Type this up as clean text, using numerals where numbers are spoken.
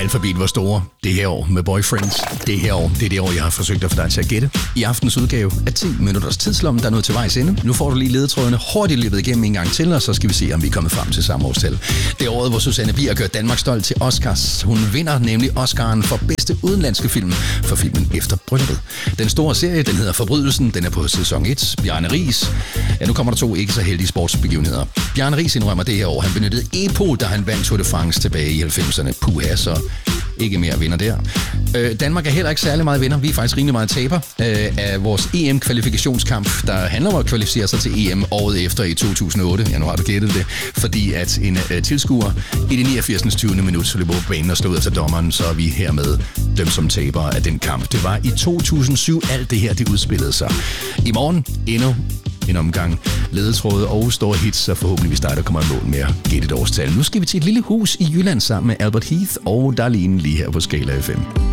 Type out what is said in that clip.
Alphabet var store det her år med Boyfriends. Det her år, det er det år, jeg har forsøgt at få dig til at gætte. I aftens udgave af 10 minutters tidslomme, der er nået til vejs ende. Nu får du lige ledetrådene hurtigt løbet igennem en gang til, og så skal vi se, om vi er kommet frem til samme årstal. Det er året, hvor Susanne Bier gør Danmark stolt til Oscars. Hun vinder nemlig Oscaren for bedste udenlandske film for filmen Efter Brylluppet. Den store serie, den hedder Forbrydelsen. Den er på sæson 1. Bjarne Riis. Ja, nu kommer der 2 ikke så heldige sportsbegivenheder. Bjarne Riis indrømmer det her år. Han benyttede EPO, da han vandt Tour de France tilbage i 90'erne. Puha, så ikke mere vinder der. Danmark er heller ikke særlig meget vinder. Vi er faktisk rimelig meget taber af vores EM-kvalifikationskamp, der handler om at kvalificere sig til EM året efter i 2008. Ja, nu har du gættet det. Fordi at en tilskuer i det 89. 20. minut løb på banen og slog efter dommeren, så er vi hermed dem som tabere af den kamp. Det var i 2007, alt det her det udspillede sig. I morgen endnu en omgang ledetråde og store hits, så forhåbentlig dig, der kommer i mål med at gætte et årstal. Nu skal vi til et lille hus i Jylland sammen med Albert Heath og Darlene lige her på Skala FM.